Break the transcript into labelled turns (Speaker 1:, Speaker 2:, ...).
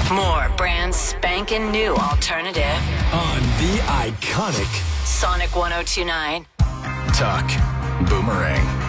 Speaker 1: More brand spanking new alternative.
Speaker 2: On the iconic
Speaker 1: Sonic 102.9.
Speaker 2: Talk Boomerang.